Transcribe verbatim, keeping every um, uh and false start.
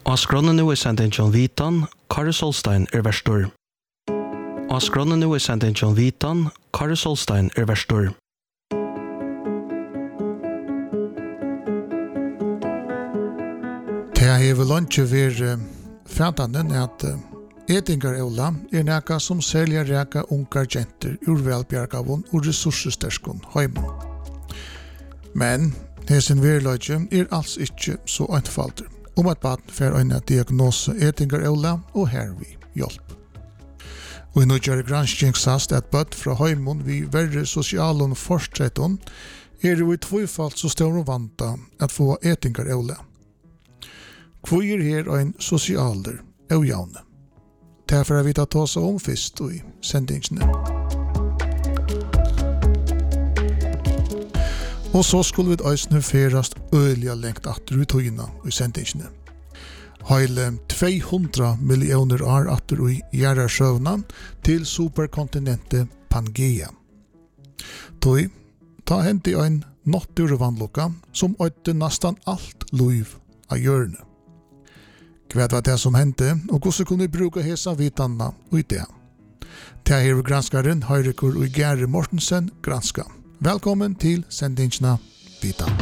Askrona nu er sendin John Vitan, Kari Solstein er verstor. Askrona nu er sendin John Vitan, Kari Solstein er verstor. Det har lunch ver fjantanen at etingar eula er næka som selja reka ungar jenter ur velbjargavon og ressurssterskon heimon. Men hesen verløgje er alls ikkje så einfalder. Om at barn får en diagnose etingar eula og her vi hjelp. Og i nødgjør granskning sast at barn fra heimon vi verre sosialen forstretton er det i tvøyfalt så stor vanta at få etingar eula. Hvor er her en sosialer eujavne? Derfor har vi tatt oss om først i sendingsene. Og så skulle vi øysene ferast øyelig lengt atter ut høyene i sendingsene. Heile to hundre millioner år atter i Gjærarsøvna til superkontinentet Pangea. Toi, ta hent i en naturvannlokka som øyde nesten alt liv av hjørne. Hva var det som hendte, og hvordan kunne vi bruke hesa vitanna og det? Det er her granskaren Høyrekur og Gere Mortensen granska. Velkommen til sendingsna Vitan.